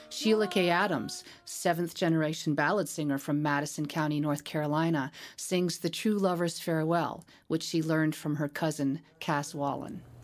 Sheila K. Adams, seventh-generation ballad singer from Madison County, North Carolina, sings The True Lover's Farewell, which she learned from her cousin, Cass Wallen.